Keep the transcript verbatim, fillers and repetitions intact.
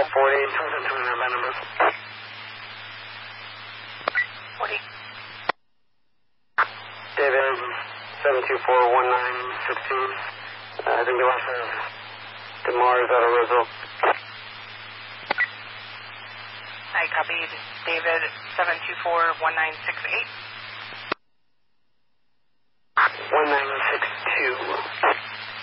forty-eight, twenty-seven twenty-nine, by number. forty. David, seven two four one nine one six. Uh, I think you last have DeMars out of Roseville. I copied David, seven two four one nine six eight. one nine six two.